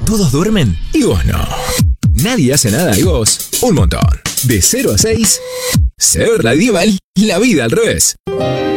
Todos duermen y vos no. Nadie hace nada y vos un montón. De 0 a 6, Ser Radieval, la vida al revés.